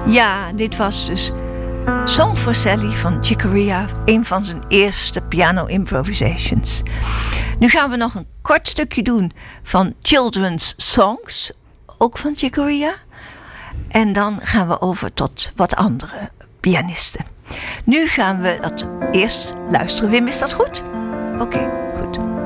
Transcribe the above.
Ja, dit was dus Song for Sally van Chick Corea. Een van zijn eerste piano improvisations. Nu gaan we nog een kort stukje doen van Children's Songs. Ook van Chick Corea. En dan gaan we over tot wat andere pianisten. Nu gaan we dat eerst luisteren. Wim, is dat goed? Oké, goed.